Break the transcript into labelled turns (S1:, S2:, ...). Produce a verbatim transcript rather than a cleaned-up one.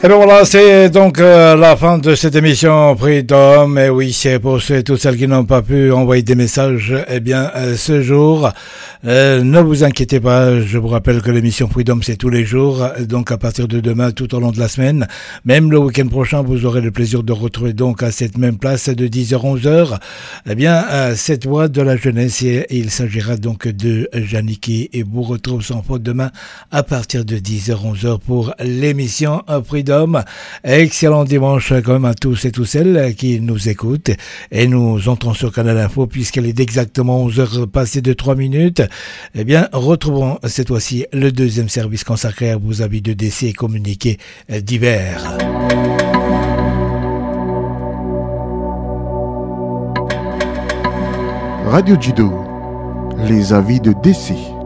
S1: Et bien voilà, c'est donc euh, la fin de cette émission Freedom. Et oui, c'est pour ceux et toutes celles qui n'ont pas pu envoyer des messages, eh bien, euh, ce jour, euh, ne vous inquiétez pas. Je vous rappelle que l'émission Freedom, c'est tous les jours. Donc, à partir de demain, tout au long de la semaine, même le week-end prochain, vous aurez le plaisir de retrouver donc à cette même place de dix heures à onze heures, eh bien, euh, cette voix de la jeunesse. Et, et il s'agira donc de Janiki. Et vous retrouve sans faute demain à partir de dix heures à onze heures pour l'émission Freedom. Excellent dimanche quand même à tous et toutes celles qui nous écoutent. Et nous entrons sur Canal Info puisqu'elle est d'exactement onze heures passées de trois minutes. Eh bien, retrouvons cette fois-ci le deuxième service consacré à vos avis de décès et communiqués divers.
S2: Radio Judo, les avis de décès.